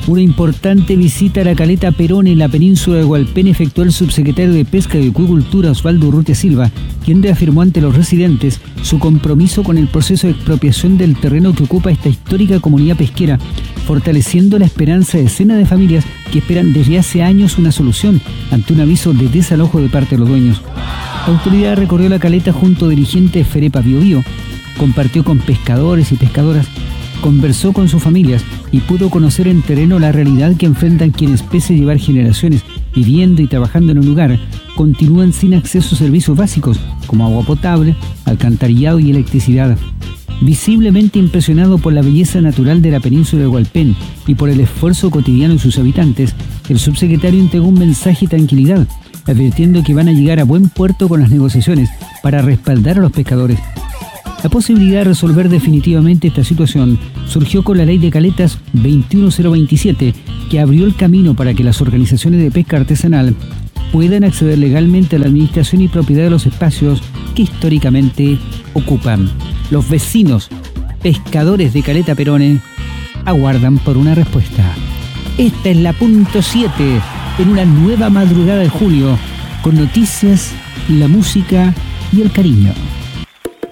Una importante visita a la caleta Perón en la península de Hualpén efectuó el subsecretario de Pesca y Acuicultura, Osvaldo Urrutia Silva, quien reafirmó ante los residentes su compromiso con el proceso de expropiación del terreno que ocupa esta histórica comunidad pesquera, fortaleciendo la esperanza de decenas de familias que esperan desde hace años una solución ante un aviso de desalojo de parte de los dueños. La autoridad recorrió la caleta junto a dirigentes de Ferepa Biobío, compartió con pescadores y pescadoras, conversó con sus familias y pudo conocer en terreno la realidad que enfrentan quienes, pese a llevar generaciones viviendo y trabajando en un lugar, continúan sin acceso a servicios básicos como agua potable, alcantarillado y electricidad. Visiblemente impresionado por la belleza natural de la península de Hualpén y por el esfuerzo cotidiano de sus habitantes, el subsecretario entregó un mensaje de tranquilidad, advirtiendo que van a llegar a buen puerto con las negociaciones para respaldar a los pescadores. La posibilidad de resolver definitivamente esta situación surgió con la Ley de Caletas 21027, que abrió el camino para que las organizaciones de pesca artesanal puedan acceder legalmente a la administración y propiedad de los espacios que históricamente ocupan. Los vecinos pescadores de Caleta Perón aguardan por una respuesta. Esta es la punto 7 en una nueva madrugada de julio, con noticias, la música y el cariño.